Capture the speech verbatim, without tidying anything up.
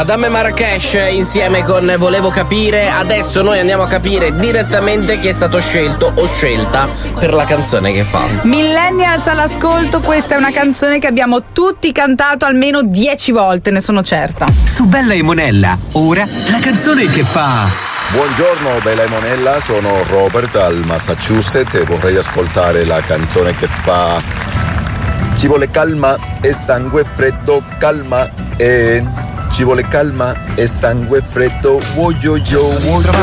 Adame Marrakesh insieme con Volevo capire. Adesso noi andiamo a capire direttamente chi è stato scelto o scelta per la canzone che fa. Millennials all'ascolto, questa è una canzone che abbiamo tutti cantato almeno dieci volte, ne sono certa. Su Bella e Monella, ora la canzone che fa. Buongiorno Bella e Monella, sono Robert dal Massachusetts e vorrei ascoltare la canzone che fa Ci vuole calma e sangue freddo, calma e... Ci vuole calma e sangue freddo, voglio io, voglio